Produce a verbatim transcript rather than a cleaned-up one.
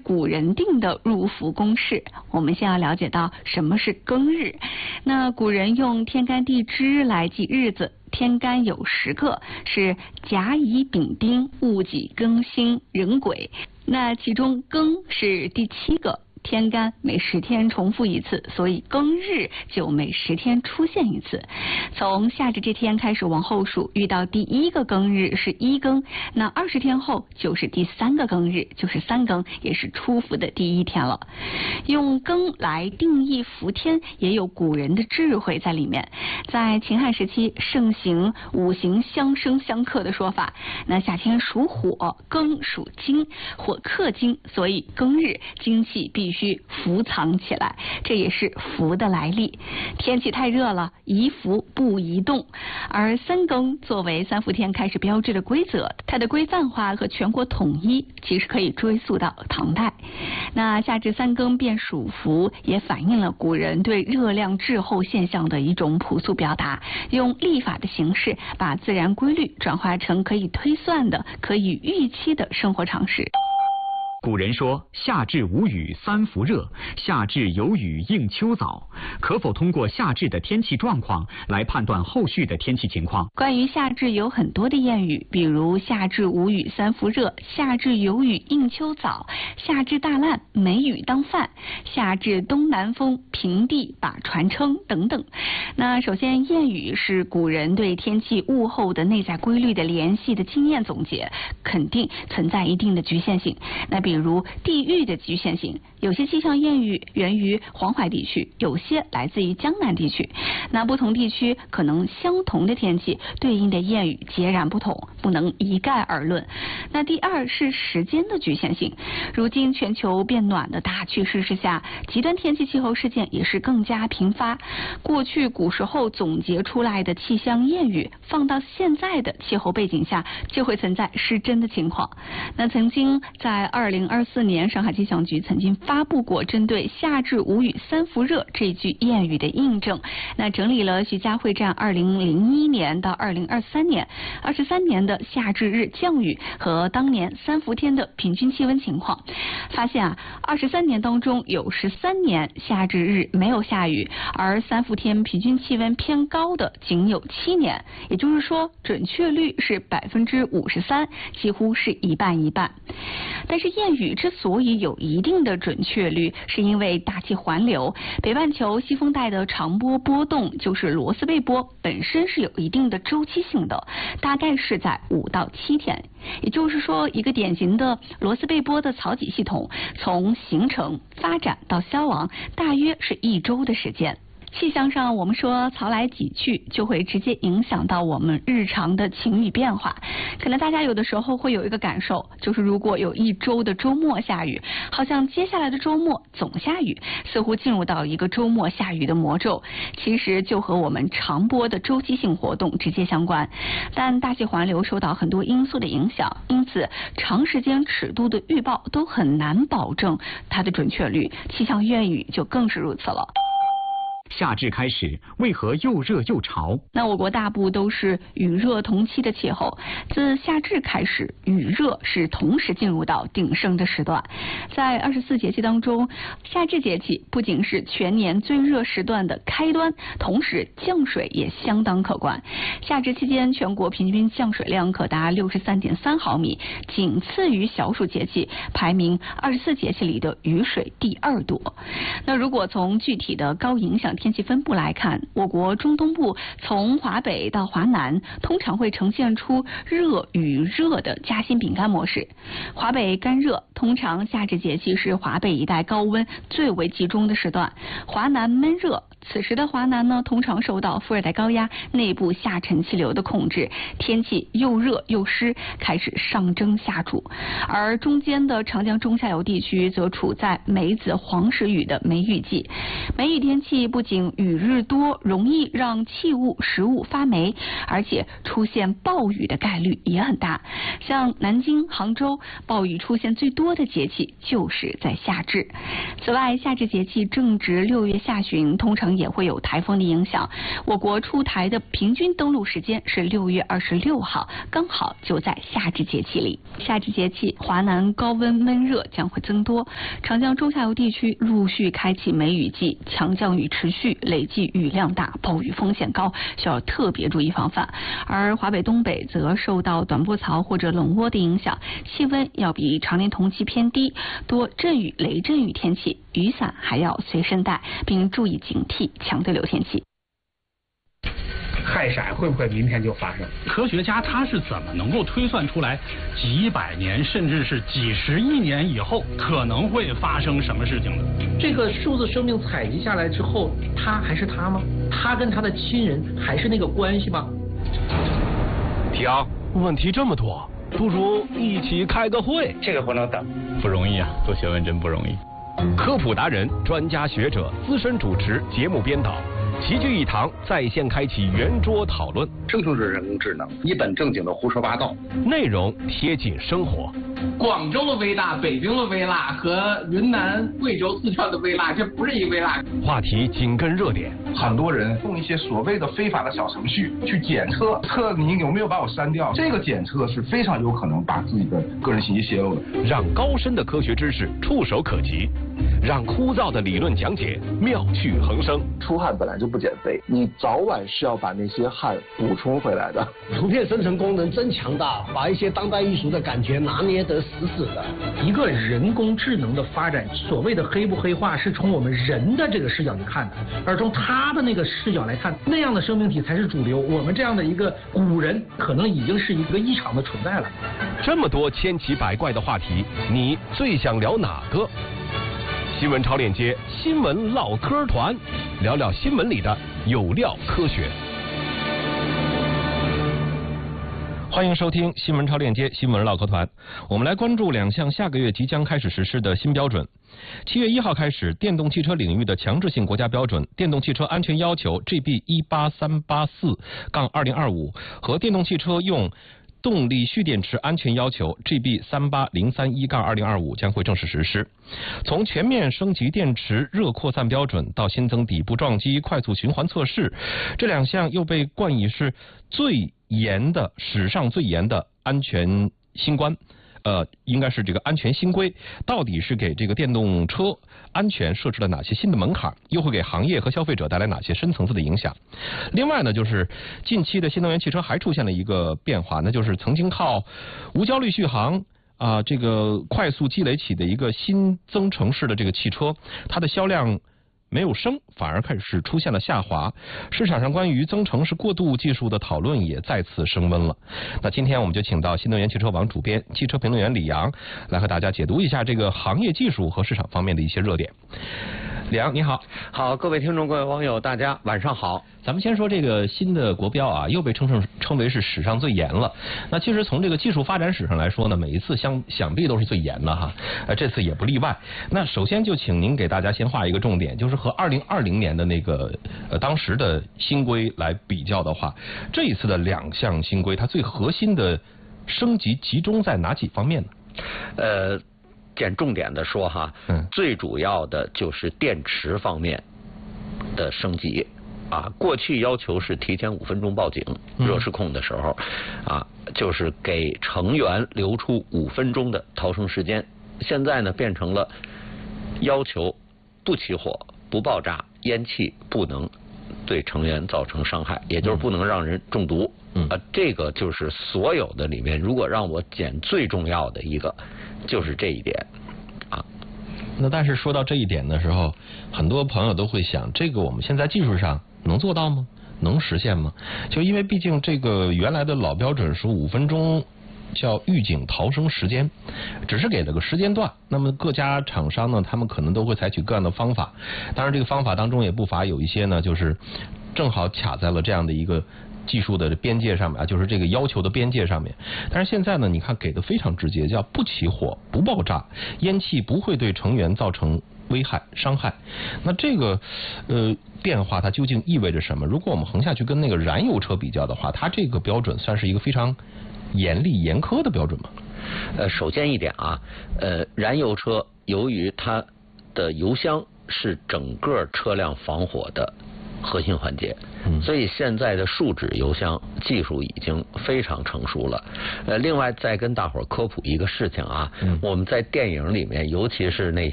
古人定的入伏公式。我们先要了解到什么是庚日。那古人用天干地支来记日子，天干有十个，是甲乙丙丁戊己庚辛壬癸，那其中庚是第七个。天干每十天重复一次，所以庚日就每十天出现一次。从夏至这天开始往后数，遇到第一个庚日是一庚，那二十天后就是第三个庚日，就是三庚，也是出伏的第一天了。用庚来定义伏天，也有古人的智慧在里面。在秦汉时期盛行五行相生相克的说法，那夏天属火，庚属金，火克金，所以庚日金气必须需伏藏起来，这也是伏的来历。天气太热了，宜伏不宜动。而三庚作为三伏天开始标志的规则，它的规范化和全国统一其实可以追溯到唐代。那夏至三庚变属伏，也反映了古人对热量滞后现象的一种朴素表达，用历法的形式把自然规律转化成可以推算的、可以预期的生活常识。 古人说夏至无雨三伏热，夏至有雨应秋早。可否通过夏至的天气状况来判断后续的天气情况？ 关于夏至有很多的谚语，比如夏至无雨三伏热，夏至有雨应秋早，夏至大烂没雨当饭，夏至东南风平地把船撑等等。那首先，谚语是古人对天气物候的内在规律的联系的经验总结，肯定存在一定的局限性。那比如地域的局限性，有些气象谚语源于黄淮地区，有些来自于江南地区。那不同地区可能相同的天气，对应的谚语截然不同，不能一概而论。那第二是时间的局限性，如今全球变暖的大趋势之下，极端天气气候事件也是更加频发。过去古时候总结出来的气象谚语，放到现在的气候背景下，就会存在失真的情况。那曾经在二零二四年，上海气象局曾经发布过针对夏至无雨三伏热这句谚语的印证，那整理了徐家汇站二零零一年到二零二三年二十三年的夏至日降雨和当年三伏天的平均气温情况，发现啊，二十三年当中有十三年夏至日没有下雨，而三伏天平均气温偏高的仅有七年，也就是说准确率是百分之五十三，几乎是一半一半。但是谚语之所以有一定的准确率，是因为大气环流，北半球西风带的长波波动就是罗斯贝波，本身是有一定的周期性的，大概是在五到七天。也就是说，一个典型的罗斯贝波的槽脊系统，从形成、发展到消亡，大约是一周的时间。气象上我们说潮来几去，就会直接影响到我们日常的晴雨变化。可能大家有的时候会有一个感受，就是如果有一周的周末下雨，好像接下来的周末总下雨，似乎进入到一个周末下雨的魔咒。其实就和我们长波的周期性活动直接相关，但大气环流受到很多因素的影响，因此长时间尺度的预报都很难保证它的准确率，气象谚语就更是如此了。 夏至开始，为何又热又潮？ 那我国大部都是雨热同期的气候，自夏至开始，雨热是同时进入到鼎盛的时段。在二十四节气当中，夏至节气不仅是全年最热时段的开端，同时降水也相当可观。夏至期间，全国平均降水量可达六十三点三毫米，仅次于小暑节气，排名二十四节气里的雨水第二多。那如果从具体的高影响天气分布来看，我国中东部从华北到华南通常会呈现出热与热的夹心饼干模式。华北干热，通常夏至节气是华北一带高温最为集中的时段，华南闷热，此时的华南呢，通常受到副热带高压内部下沉气流的控制，天气又热又湿，开始上蒸下煮。而中间的长江中下游地区则处在梅子黄时雨的梅雨季。梅雨天气不仅雨日多，容易让气物食物发霉，而且出现暴雨的概率也很大。像南京、杭州，暴雨出现最多的节气就是在夏至。此外，夏至节气正值六月下旬，通常也会有台风的影响。我国出台的平均登陆时间是六月二十六号，刚好就在夏至节气里。夏至节气，华南高温闷热将会增多，长江中下游地区陆续开启梅雨季，强降雨持续，累计雨量大，暴雨风险高，需要特别注意防范。而华北、东北则受到短波槽或者冷涡的影响，气温要比常年同期偏低，多阵雨、雷阵雨天气，雨伞还要随身带，并注意警惕强对流天气。 氦闪会不会明天就发生？ 科学家他是怎么能够推算出来几百年甚至是几十亿年以后可能会发生什么事情的？ 这个数字生命采集下来之后，他还是他吗？他跟他的亲人还是那个关系吗？ 提昂，问题这么多，不如一起开个会。 这个不能等， 不容易啊，做学问真不容易。 科普达人、专家学者、资深主持、节目编导齐聚一堂，在线开启圆桌讨论。 生成式人工智能一本正经的胡说八道， 内容贴近生活。 广州的微辣、北京的微辣和云南、贵州、四川的微辣，这不是一微辣。 话题紧跟热点， 很多人用一些所谓的非法的小程序去检测，测你有没有把我删掉。这个检测是非常有可能把自己的个人信息泄露的。 让高深的科学知识触手可及，让枯燥的理论讲解妙趣横生。 出汗本来就不减肥，你早晚是要把那些汗补充回来的。 图片生成功能真强大，把一些当代艺术的感觉拿捏得死死的。 一个人工智能的发展，所谓的黑不黑化，是从我们人的这个视角去看的，而从他的那个视角来看，那样的生命体才是主流。我们这样的一个古人，可能已经是一个异常的存在了。 这么多千奇百怪的话题，你最想聊哪个？新闻超链接新闻唠嗑团，聊聊新闻里的有料科学。欢迎收听新闻超链接新闻唠嗑团，我们来关注两项下个月即将开始实施的新标准。七月一号开始，电动汽车领域的强制性国家标准《电动汽车安全要求 G B 一八三八四杠二零二五》和电动汽车用动力蓄电池安全要求 G B 三八零三一杠二零二五将会正式实施。从全面升级电池热扩散标准到新增底部撞击快速循环测试，这两项又被冠以是最严的史上最严的安全新关。呃，应该是这个安全新规，到底是给这个电动车安全设置了哪些新的门槛，又会给行业和消费者带来哪些深层次的影响？另外呢，就是近期的新能源汽车还出现了一个变化，那就是曾经靠无焦虑续航啊、呃，这个快速积累起的一个新增程式的这个汽车，它的销量没有升，反而开始出现了下滑。市场上关于增程式过渡技术的讨论也再次升温了。那今天我们就请到新能源汽车网主编、汽车评论员李阳来和大家解读一下这个行业技术和市场方面的一些热点。李阳你好。 好，各位听众各位网友大家晚上好。 咱们先说这个新的国标啊，又被称称称为是史上最严了。那其实从这个技术发展史上来说呢，每一次相想必都是最严的哈，呃这次也不例外。那首先就请您给大家先画一个重点，就是和二零二零年的那个呃当时的新规来比较的话，这一次的两项新规它最核心的升级集中在哪几方面呢？ 呃简重点的说哈，嗯，最主要的就是电池方面的升级啊。过去要求是提前五分钟报警，热失控的时候，啊，就是给成员留出五分钟的逃生时间。现在呢，变成了要求不起火、不爆炸、烟气不能对成员造成伤害，也就是不能让人中毒。嗯，啊，这个就是所有的里面，如果让我捡最重要的一个，就是这一点啊。 那但是说到这一点的时候，很多朋友都会想，这个我们现在技术上能做到吗？能实现吗？就因为毕竟这个原来的老标准是五分钟叫预警逃生时间，只是给了个时间段。那么各家厂商呢，他们可能都会采取各样的方法。当然，这个方法当中也不乏有一些呢，就是正好卡在了这样的一个技术的边界上面啊，就是这个要求的边界上面。但是现在呢，你看给的非常直接，叫不起火、不爆炸，烟气不会对成员造成危害、伤害。那这个呃变化它究竟意味着什么？如果我们横下去跟那个燃油车比较的话，它这个标准算是一个非常严厉严苛的标准吗？ 呃，首先一点啊，呃，燃油车由于它的油箱是整个车辆防火的核心环节。所以现在的树脂油箱技术已经非常成熟了。呃，另外再跟大伙儿科普一个事情啊，嗯、我们在电影里面，尤其是那